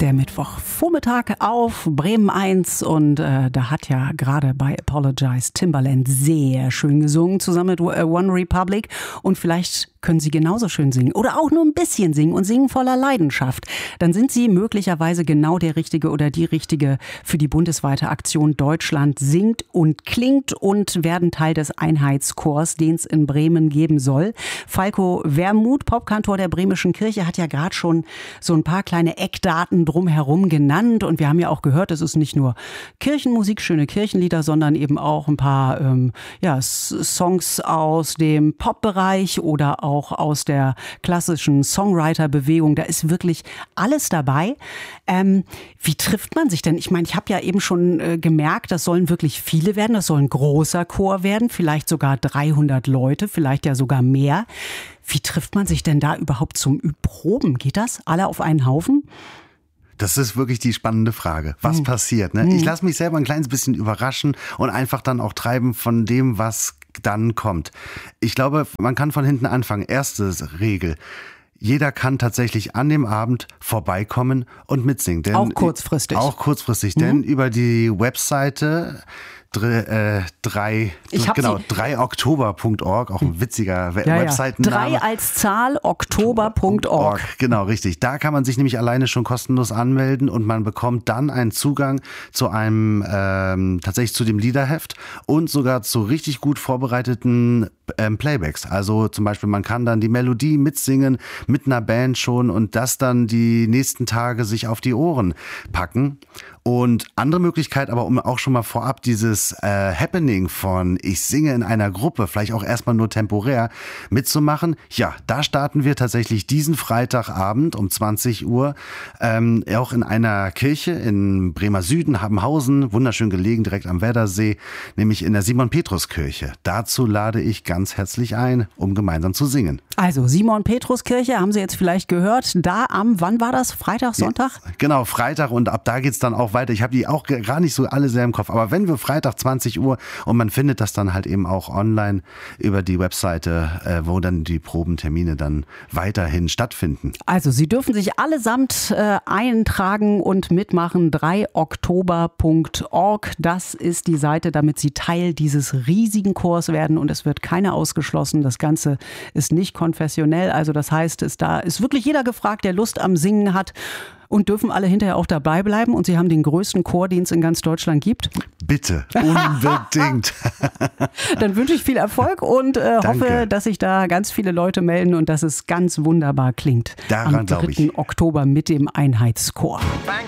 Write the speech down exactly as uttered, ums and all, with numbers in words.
der Mittwochvormittag auf Bremen eins und äh, da hat ja gerade bei Apologize Timbaland sehr schön gesungen, zusammen mit One Republic, und vielleicht können Sie genauso schön singen oder auch nur ein bisschen singen und singen voller Leidenschaft. Dann sind Sie möglicherweise genau der Richtige oder die Richtige für die bundesweite Aktion Deutschland singt und klingt und werden Teil des Einheitschors, den es in Bremen geben soll. Falco Wermuth, Popkantor der Bremischen Kirche, hat ja gerade schon so ein paar kleine Eckdaten drumherum genannt, und wir haben ja auch gehört, es ist nicht nur Kirchenmusik, schöne Kirchenlieder, sondern eben auch ein paar ähm, ja, Songs aus dem Popbereich oder auch auch aus der klassischen Songwriter-Bewegung. Da ist wirklich alles dabei. Ähm, wie trifft man sich denn? Ich meine, ich habe ja eben schon äh, gemerkt, das sollen wirklich viele werden. Das soll ein großer Chor werden, vielleicht sogar dreihundert Leute, vielleicht ja sogar mehr. Wie trifft man sich denn da überhaupt zum Proben? Geht das? Alle auf einen Haufen? Das ist wirklich die spannende Frage. Was hm. passiert? Ne? Ich lasse mich selber ein kleines bisschen überraschen und einfach dann auch treiben von dem, was dann kommt. Ich glaube, man kann von hinten anfangen. Erste Regel: Jeder kann tatsächlich an dem Abend vorbeikommen und mitsingen. Denn auch kurzfristig. Auch kurzfristig, mhm. denn über die Webseite Drei, äh, drei, genau, drei oktober punkt org, auch ein witziger ja, Webseitenname. drei als Zahl, oktober punkt org. Genau, richtig. Da kann man sich nämlich alleine schon kostenlos anmelden und man bekommt dann einen Zugang zu einem, ähm, tatsächlich zu dem Liederheft und sogar zu richtig gut vorbereiteten ähm, Playbacks. Also zum Beispiel, man kann dann die Melodie mitsingen mit einer Band schon und das dann die nächsten Tage sich auf die Ohren packen. Und andere Möglichkeit, aber um auch schon mal vorab dieses äh, Happening von ich singe in einer Gruppe, vielleicht auch erstmal nur temporär mitzumachen, ja, da starten wir tatsächlich diesen Freitagabend um zwanzig Uhr ähm, auch in einer Kirche in Bremer Süden, Habenhausen, wunderschön gelegen, direkt am Werdersee, nämlich in der Simon-Petrus-Kirche. Dazu lade ich ganz herzlich ein, um gemeinsam zu singen. Also Simon-Petrus-Kirche, haben Sie jetzt vielleicht gehört, da am, wann war das? Freitag, Sonntag? Ja, genau, Freitag, und ab da geht's dann auch weiter. Ich habe die auch gar nicht so alle sehr im Kopf. Aber wenn wir Freitag zwanzig Uhr, und man findet das dann halt eben auch online über die Webseite, äh, wo dann die Probentermine dann weiterhin stattfinden. Also Sie dürfen sich allesamt äh, eintragen und mitmachen. drei oktober punkt org, das ist die Seite, damit Sie Teil dieses riesigen Chors werden, und es wird keiner ausgeschlossen. Das Ganze ist nicht konfessionell, also das heißt, es, da ist wirklich jeder gefragt, der Lust am Singen hat. Und dürfen alle hinterher auch dabei bleiben, und Sie haben den größten Chor, den es in ganz Deutschland gibt? Bitte, unbedingt. Dann wünsche ich viel Erfolg und äh, hoffe, dass sich da ganz viele Leute melden und dass es ganz wunderbar klingt. Daran am dritten Oktober mit dem Einheitschor. Bang.